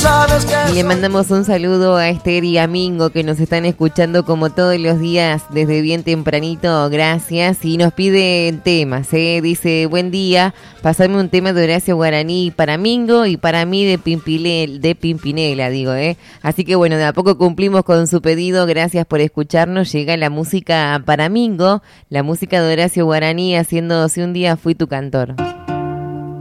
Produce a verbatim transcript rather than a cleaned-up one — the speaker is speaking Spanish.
sabes que y le mandamos un saludo a Esther y a Mingo que nos están escuchando como todos los días desde bien tempranito, gracias. Y nos piden temas, ¿eh? Dice, buen día, pasame un tema de Horacio Guaraní para Mingo y para mí de Pimpinela, de Pimpinela, digo, ¿eh? Así que bueno, de a poco cumplimos con su pedido, gracias por escucharnos. Llega la música para Mingo, la música de Horacio Guaraní haciendo Si un día fui tu cantor.